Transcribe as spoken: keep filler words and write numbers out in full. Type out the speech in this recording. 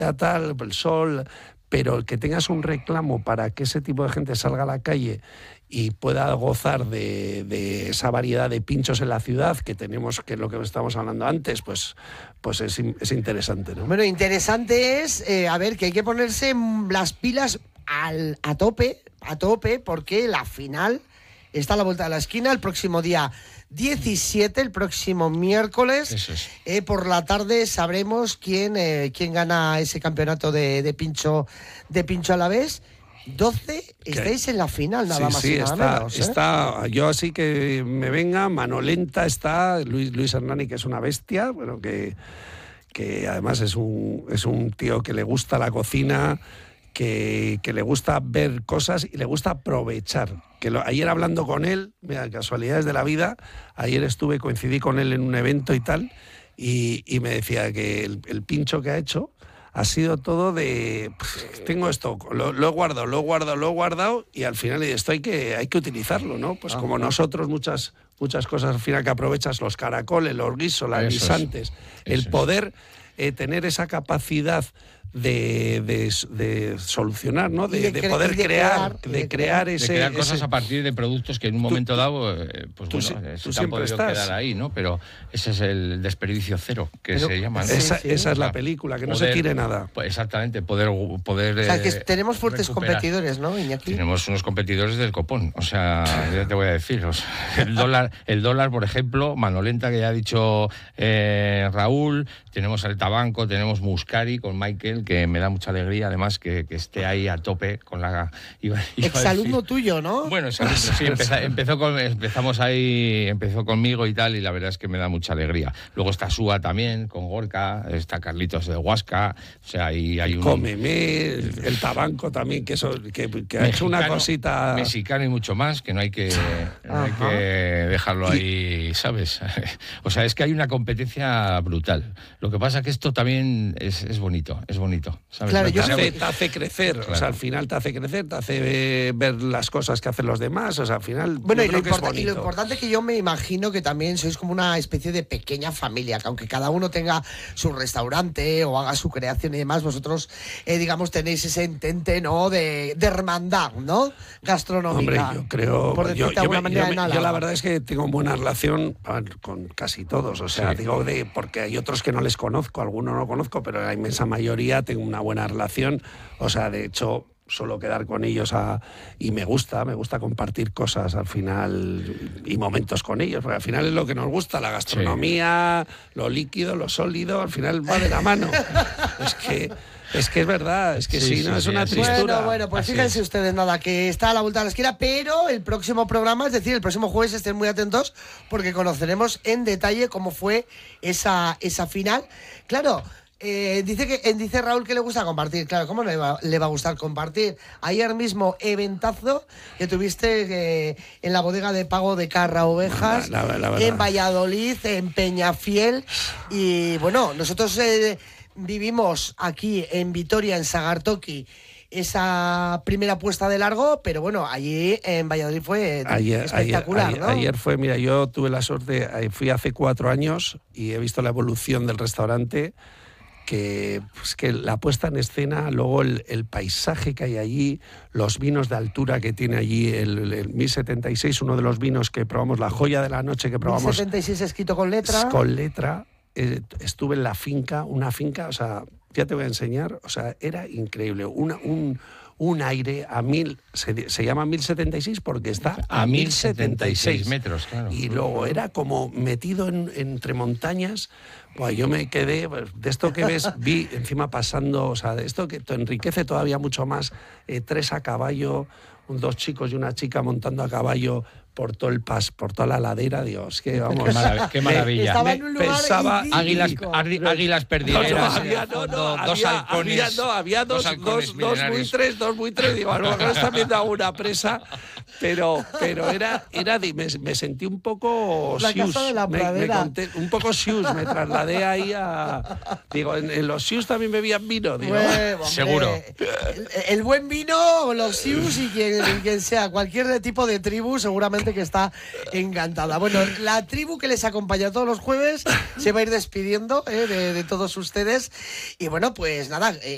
tal, el sol, pero que tengas un reclamo para que ese tipo de gente salga a la calle y pueda gozar de, de esa variedad de pinchos en la ciudad que tenemos, que es lo que estábamos hablando antes, pues, pues es, es interesante, ¿no? Bueno, interesante es, eh, a ver, que hay que ponerse las pilas al, a tope, a tope, porque la final está a la vuelta de la esquina el próximo día diecisiete, el próximo miércoles. Eso es. Eh, por la tarde sabremos quién, eh, quién gana ese campeonato de, de pincho de pincho alavés. doce, estáis en la final, nada sí, más sí, y nada está, menos. ¿eh? Está, yo así que me venga, Manolenta está, Luis, Luis Hernani, que es una bestia, bueno, que, que además es un, es un tío que le gusta la cocina, que, que le gusta ver cosas y le gusta aprovechar. Que lo, ayer hablando con él, mira, casualidades de la vida, ayer estuve, coincidí con él en un evento y tal, y, y me decía que el, el pincho que ha hecho ha sido todo de, pues, tengo esto, lo, lo he guardado, lo he guardado, lo he guardado, y al final esto hay que, hay que utilizarlo, ¿no? Pues ah, como no. nosotros muchas, muchas cosas al final que aprovechas, los caracoles, los guisos, las guisantes, el poder eh, tener esa capacidad de, de, de solucionar, ¿no? De, de, de poder de crear, crear, de crear ese... De crear cosas ese... a partir de productos que en un momento tú, dado, eh, pues tú, bueno, tú se han podido estás. quedar ahí, ¿no? Pero ese es el desperdicio cero, que Pero se llama, ¿no? Esa, sí, sí. esa es o sea, la película, que poder, no se tire nada. Pues exactamente, poder... poder o sea, que eh, tenemos fuertes recuperar. competidores, ¿no, Iñaki? Tenemos unos competidores del copón, o sea, ya te voy a decir, o sea, el dólar, el dólar, por ejemplo, Manolenta, que ya ha dicho eh, Raúl, tenemos el Tabanco, tenemos Muscari con Michael, que me da mucha alegría, además, que, que esté ahí a tope con la... Iba, iba Exalumno tuyo, ¿no? Bueno, exalumno, sí, empezó, empezó con, empezamos ahí, empezó conmigo y tal, y la verdad es que me da mucha alegría. Luego está Súa también, con Gorka, está Carlitos de Huasca, o sea, y hay un... Cómeme, el, el Tabanco también, que, eso, que, que ha hecho una cosita... Mexicano y mucho más, que no hay que, no hay que dejarlo ahí, ¿sabes? O sea, es que hay una competencia brutal. Lo que pasa es que esto también es, es bonito, es bonito, ¿sabes? Claro, te, yo hace, te hace crecer, claro. O sea, al final te hace crecer, te hace ver las cosas que hacen los demás, o sea, al final... Bueno, y lo, creo que es y lo importante es que yo me imagino que también sois como una especie de pequeña familia, que aunque cada uno tenga su restaurante o haga su creación y demás, vosotros, eh, digamos, tenéis ese entente, ¿no?, de, de hermandad, ¿no?, gastronómica. Hombre, yo creo... Por yo, decirte de alguna me, manera, yo, me, en yo la verdad es que tengo buena relación con casi todos, o sea, sí. digo, de porque hay otros que no les conozco, algunos no conozco, pero la inmensa mayoría tengo una buena relación, o sea, de hecho... suelo quedar con ellos a, y me gusta, me gusta compartir cosas al final y momentos con ellos, porque al final es lo que nos gusta, la gastronomía, sí. Lo líquido, lo sólido, al final va de la mano. es que es que es verdad, es que sí, sí, sí no sí, es una sí, tristura. Bueno, bueno, pues así fíjense es. ustedes, nada, que está a la vuelta de la esquina, pero el próximo programa, es decir, el próximo jueves, estén muy atentos porque conoceremos en detalle cómo fue esa, esa final. Claro, Eh, dice que eh, dice Raúl que le gusta compartir. Claro, ¿cómo le va, le va a gustar compartir? Ayer mismo, eventazo que tuviste eh, en la bodega de pago de Carra Ovejas, la, la, la, la, en Valladolid, en Peñafiel. Y bueno, nosotros eh, vivimos aquí en Vitoria, en Sagartoki, esa primera puesta de largo, pero bueno, allí en Valladolid fue ayer, espectacular, ayer, ¿no? Ayer fue, mira, yo tuve la suerte, fui hace cuatro años y he visto la evolución del restaurante. Que, pues, que la puesta en escena, luego el, el paisaje que hay allí, los vinos de altura que tiene allí, el, el mil setenta y seis, uno de los vinos que probamos, la joya de la noche que probamos. mil setenta y seis escrito con letra. Con letra. Eh, estuve en la finca, una finca, o sea, ya te voy a enseñar, o sea, era increíble, una, un... un aire a mil, se, se llama mil setenta y seis porque está a, a mil setenta y seis metros, claro. Y luego era como metido en, entre montañas. Pues yo me quedé, de esto que ves, vi encima pasando, o sea, de esto que te enriquece todavía mucho más, eh, tres a caballo, dos chicos y una chica montando a caballo por todo el pas, por toda la ladera, Dios, que vamos. Qué maravilla. Qué maravilla. Estaba en un lugar pensaba águilas, águilas perdideras. No, no, había, no, no, dos, había, dos halcones. Había, no, había dos, dos, dos, dos buitres, dos buitres, digo, a lo mejor están viendo alguna presa, pero, pero era, era de, me, me sentí un poco la sius, casa de la me, me pradera. un poco sius, me trasladé ahí a, digo, en, en los sius también bebían vino, digo. Bueno, seguro. El, el buen vino, los sius y quien, quien sea, cualquier tipo de tribu seguramente que está encantada. Bueno, la tribu que les acompaña todos los jueves se va a ir despidiendo eh, de, de todos ustedes. Y bueno, pues nada, eh,